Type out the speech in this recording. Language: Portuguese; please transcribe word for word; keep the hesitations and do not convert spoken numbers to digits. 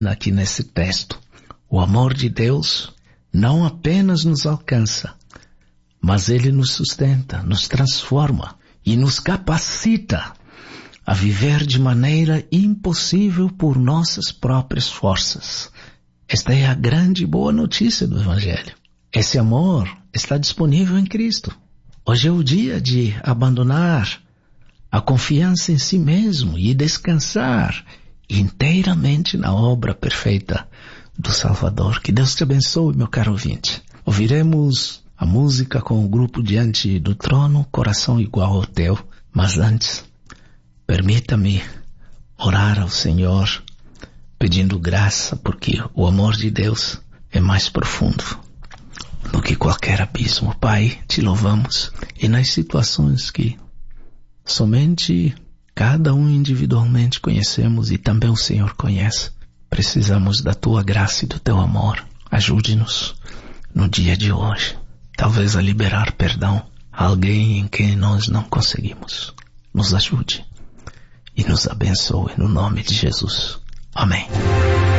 aqui nesse texto. O amor de Deus não apenas nos alcança, mas Ele nos sustenta, nos transforma e nos capacita a viver de maneira impossível por nossas próprias forças. Esta é a grande boa notícia do Evangelho. Esse amor está disponível em Cristo. Hoje é o dia de abandonar a confiança em si mesmo e descansar inteiramente na obra perfeita do Salvador. Que Deus te abençoe, meu caro ouvinte. Ouviremos a música com o grupo Diante do Trono, Coração Igual ao Teu. Mas antes, permita-me orar ao Senhor, pedindo graça, porque o amor de Deus é mais profundo do que qualquer abismo. Pai, te louvamos, e nas situações que somente cada um individualmente conhecemos e também o Senhor conhece, precisamos da tua graça e do teu amor. Ajude-nos no dia de hoje, talvez a liberar perdão a alguém em quem nós não conseguimos. Nos ajude e nos abençoe no nome de Jesus. Amém.